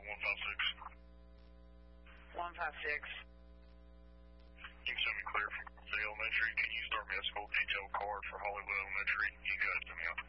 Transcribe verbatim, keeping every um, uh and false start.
one five six. one five six. You can send me clear from the elementary. Can you start me a school detail card for Hollywood Elementary? You got it, Danielle.